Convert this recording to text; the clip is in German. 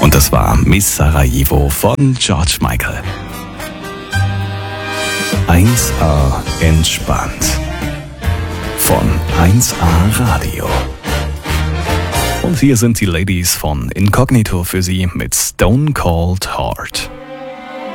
Und das war Miss Sarajevo von George Michael. 1A entspannt. Von 1A Radio. Und hier sind die Ladies von Incognito für Sie mit Stone Cold Heart.